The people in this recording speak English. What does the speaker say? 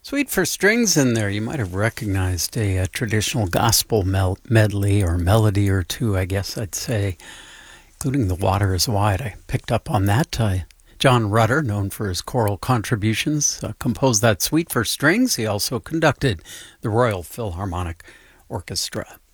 Suite for Strings in there. You might have recognized a traditional gospel medley or melody or two, I guess I'd say, including The Water is Wide. I picked up on that. John Rutter, known for his choral contributions, composed that suite for strings. He also conducted the Royal Philharmonic Orchestra.